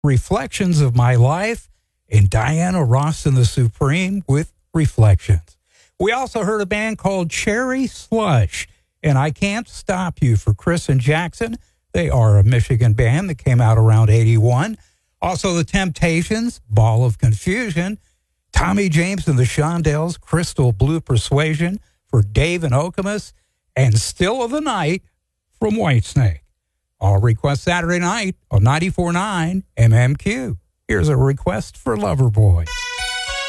Reflections of My Life, and Diana Ross and the Supreme with Reflections. We also heard a band called Cherry Slush and I Can't Stop You for Chris and Jackson. They are a Michigan band that came out around 81. Also The Temptations, Ball of Confusion. Tommy James and the Shondells, Crystal Blue Persuasion for Dave and Okemos, and Still of the Night from Whitesnake. All requests Saturday night on 94.9 MMQ. Here's a request for Loverboy.